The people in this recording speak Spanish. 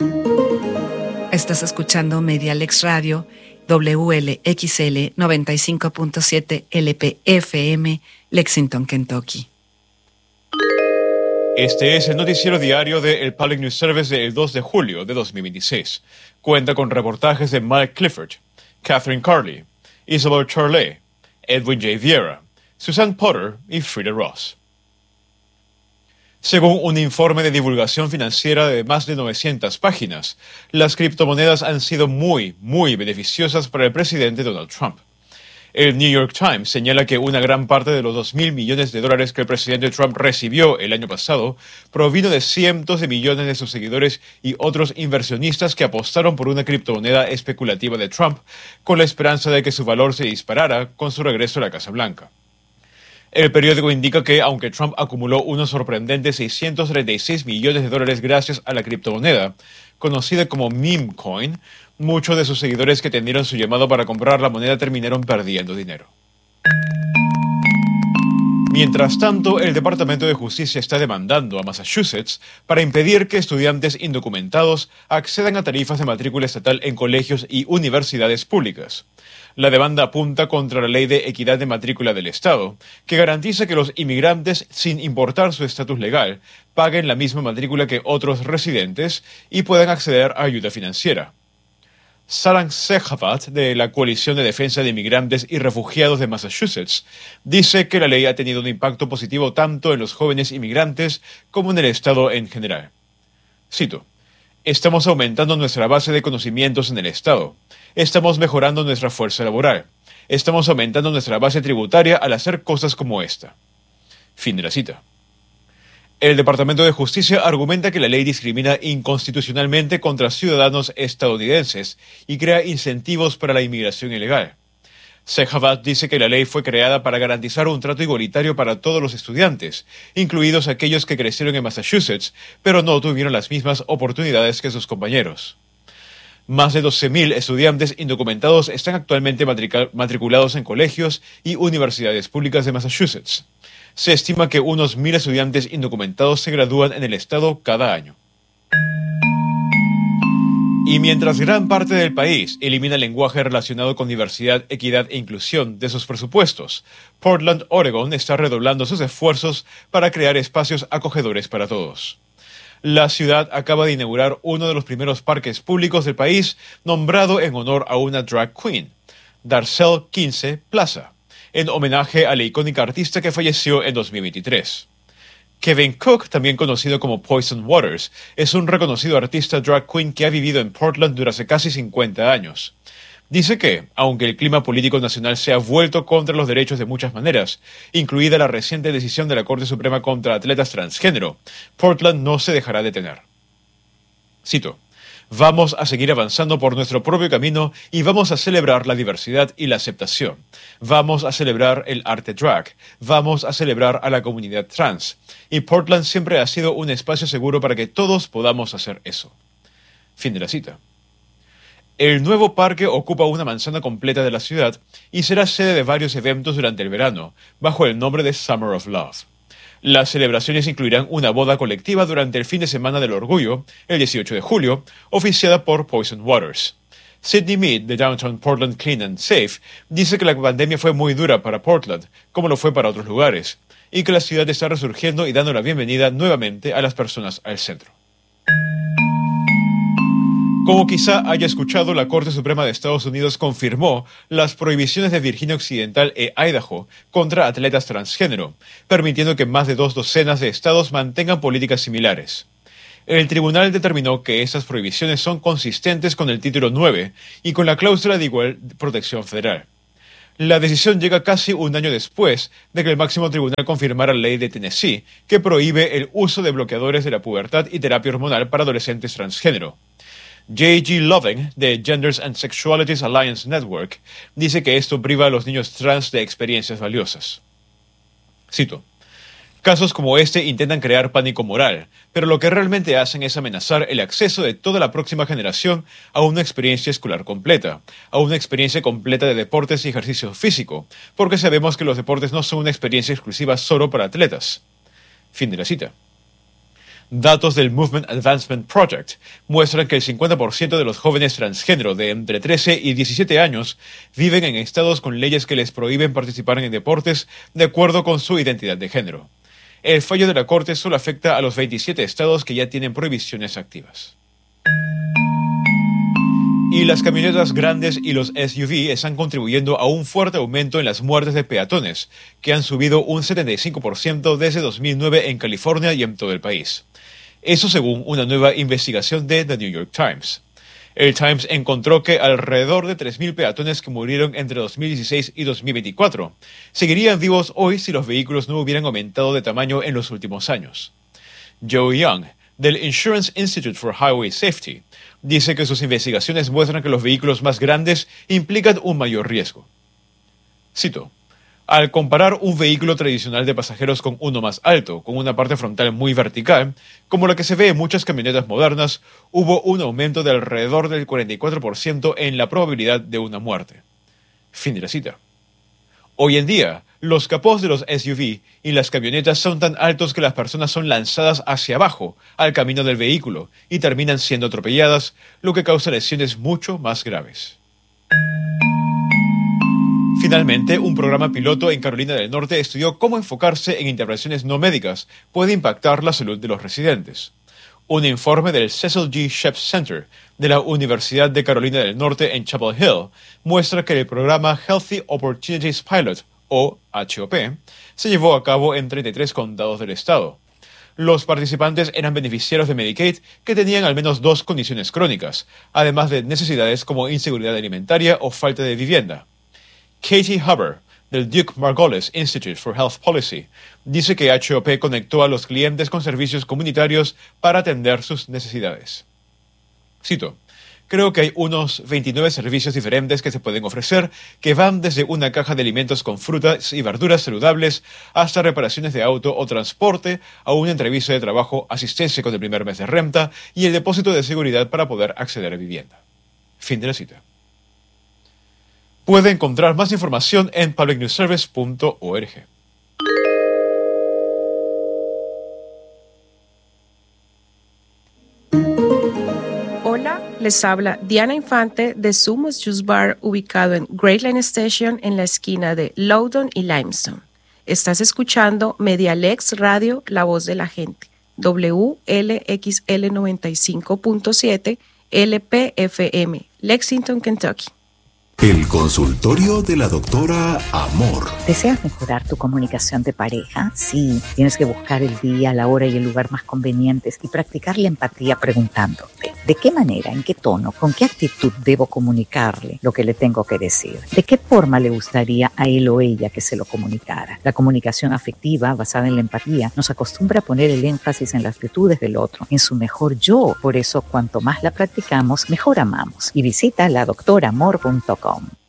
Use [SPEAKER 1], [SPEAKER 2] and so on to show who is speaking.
[SPEAKER 1] Estás escuchando Medialex Radio, WLXL 95.7 LPFM, Lexington, Kentucky.
[SPEAKER 2] Este es el noticiero diario del Public News Service del 2 de julio de 2026. Cuenta con reportajes de Mike Clifford, Catherine Carley, Isabel Charlet, Edwin J. Vieira, Susan Potter y Frida Ross. Según un informe de divulgación financiera de más de 900 páginas, las criptomonedas han sido muy beneficiosas para el presidente Donald Trump. El New York Times señala que una gran parte de los $2.000 millones que el presidente Trump recibió el año pasado provino de cientos de millones de sus seguidores y otros inversionistas que apostaron por una criptomoneda especulativa de Trump con la esperanza de que su valor se disparara con su regreso a la Casa Blanca. El periódico indica que, aunque Trump acumuló unos sorprendentes $636 millones gracias a la criptomoneda, conocida como meme coin, muchos de sus seguidores que atendieron su llamado para comprar la moneda terminaron perdiendo dinero. Mientras tanto, el Departamento de Justicia está demandando a Massachusetts para impedir que estudiantes indocumentados accedan a tarifas de matrícula estatal en colegios y universidades públicas. La demanda apunta contra la Ley de Equidad de Matrícula del Estado, que garantiza que los inmigrantes, sin importar su estatus legal, paguen la misma matrícula que otros residentes y puedan acceder a ayuda financiera. Sarang Sehawat, de la Coalición de Defensa de Inmigrantes y Refugiados de Massachusetts, dice que la ley ha tenido un impacto positivo tanto en los jóvenes inmigrantes como en el Estado en general. Cito: "Estamos aumentando nuestra base de conocimientos en el Estado. Estamos mejorando nuestra fuerza laboral. Estamos aumentando nuestra base tributaria al hacer cosas como esta". Fin de la cita. El Departamento de Justicia argumenta que la ley discrimina inconstitucionalmente contra ciudadanos estadounidenses y crea incentivos para la inmigración ilegal. Sehawat dice que la ley fue creada para garantizar un trato igualitario para todos los estudiantes, incluidos aquellos que crecieron en Massachusetts, pero no tuvieron las mismas oportunidades que sus compañeros. Más de 12.000 estudiantes indocumentados están actualmente matriculados en colegios y universidades públicas de Massachusetts. Se estima que unos 1.000 estudiantes indocumentados se gradúan en el estado cada año. Y mientras gran parte del país elimina el lenguaje relacionado con diversidad, equidad e inclusión de sus presupuestos, Portland, Oregon está redoblando sus esfuerzos para crear espacios acogedores para todos. La ciudad acaba de inaugurar uno de los primeros parques públicos del país nombrado en honor a una drag queen, Darcel 15 Plaza, en homenaje a la icónica artista que falleció en 2023. Kevin Cook, también conocido como Poison Waters, es un reconocido artista drag queen que ha vivido en Portland durante casi 50 años. Dice que, aunque el clima político nacional se ha vuelto contra los derechos de muchas maneras, incluida la reciente decisión de la Corte Suprema contra atletas transgénero, Portland no se dejará detener. Cito: "Vamos a seguir avanzando por nuestro propio camino y vamos a celebrar la diversidad y la aceptación. Vamos a celebrar el arte drag. Vamos a celebrar a la comunidad trans. Y Portland siempre ha sido un espacio seguro para que todos podamos hacer eso". Fin de la cita. El nuevo parque ocupa una manzana completa de la ciudad y será sede de varios eventos durante el verano, bajo el nombre de Summer of Love. Las celebraciones incluirán una boda colectiva durante el fin de semana del orgullo, el 18 de julio, oficiada por Poison Waters. Sidney Mead, de Downtown Portland Clean and Safe, dice que la pandemia fue muy dura para Portland, como lo fue para otros lugares, y que la ciudad está resurgiendo y dando la bienvenida nuevamente a las personas al centro. Como quizá haya escuchado, la Corte Suprema de Estados Unidos confirmó las prohibiciones de Virginia Occidental e Idaho contra atletas transgénero, permitiendo que más de 2 docenas de estados mantengan políticas similares. El tribunal determinó que estas prohibiciones son consistentes con el Título 9 y con la cláusula de igual protección federal. La decisión llega casi un año después de que el máximo tribunal confirmara la ley de Tennessee que prohíbe el uso de bloqueadores de la pubertad y terapia hormonal para adolescentes transgénero. J.G. Loving, de Genders and Sexualities Alliance Network, dice que esto priva a los niños trans de experiencias valiosas. Cito: "Casos como este intentan crear pánico moral, pero lo que realmente hacen es amenazar el acceso de toda la próxima generación a una experiencia escolar completa, a una experiencia completa de deportes y ejercicio físico, porque sabemos que los deportes no son una experiencia exclusiva solo para atletas". Fin de la cita. Datos del Movement Advancement Project muestran que el 50% de los jóvenes transgénero de entre 13 y 17 años viven en estados con leyes que les prohíben participar en deportes de acuerdo con su identidad de género. El fallo de la Corte solo afecta a los 27 estados que ya tienen prohibiciones activas. Y las camionetas grandes y los SUV están contribuyendo a un fuerte aumento en las muertes de peatones, que han subido un 75% desde 2009 en California y en todo el país. Eso según una nueva investigación de The New York Times. El Times encontró que alrededor de 3.000 peatones que murieron entre 2016 y 2024 seguirían vivos hoy si los vehículos no hubieran aumentado de tamaño en los últimos años. Joe Young, del Insurance Institute for Highway Safety, dice que sus investigaciones muestran que los vehículos más grandes implican un mayor riesgo. Cito: al comparar un vehículo tradicional de pasajeros con uno más alto, con una parte frontal muy vertical, como la que se ve en muchas camionetas modernas, hubo un aumento de alrededor del 44% en la probabilidad de una muerte. Fin de la cita. Hoy en día, los capós de los SUV y las camionetas son tan altos que las personas son lanzadas hacia abajo, al camino del vehículo, y terminan siendo atropelladas, lo que causa lesiones mucho más graves. Finalmente, un programa piloto en Carolina del Norte estudió cómo enfocarse en intervenciones no médicas puede impactar la salud de los residentes. Un informe del Cecil G. Sheps Center de la Universidad de Carolina del Norte en Chapel Hill muestra que el programa Healthy Opportunities Pilot, o HOP, se llevó a cabo en 33 condados del estado. Los participantes eran beneficiarios de Medicaid que tenían al menos 2 condiciones crónicas, además de necesidades como inseguridad alimentaria o falta de vivienda. Katie Huber, del Duke Margolis Institute for Health Policy, dice que HOP conectó a los clientes con servicios comunitarios para atender sus necesidades. Cito: creo que hay unos 29 servicios diferentes que se pueden ofrecer, que van desde una caja de alimentos con frutas y verduras saludables hasta reparaciones de auto o transporte, a una entrevista de trabajo, asistencia con el primer mes de renta y el depósito de seguridad para poder acceder a vivienda. Fin de la cita. Puede encontrar más información en publicnewsservice.org.
[SPEAKER 3] Hola, les habla Diana Infante de Sumos Juice Bar, ubicado en Great Line Station en la esquina de Loudoun y Limestone. Estás escuchando Medialex Radio, la voz de la gente, WLXL 95.7 LPFM, Lexington, Kentucky.
[SPEAKER 4] El consultorio de la doctora Amor.
[SPEAKER 5] ¿Deseas mejorar tu comunicación de pareja? Sí, tienes que buscar el día, la hora y el lugar más convenientes y practicar la empatía preguntándote: ¿de qué manera, en qué tono, con qué actitud debo comunicarle lo que le tengo que decir? ¿De qué forma le gustaría a él o ella que se lo comunicara? La comunicación afectiva, basada en la empatía, nos acostumbra a poner el énfasis en las virtudes del otro, en su mejor yo. Por eso, cuanto más la practicamos, mejor amamos. Y visita ladoctoramor.com.